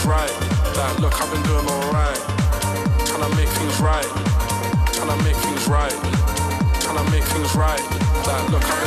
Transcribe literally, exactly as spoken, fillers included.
things right. Like, look, I've been doing alright. Trying to make things right. Trying to make things right. Trying to make things right. Like, look, I've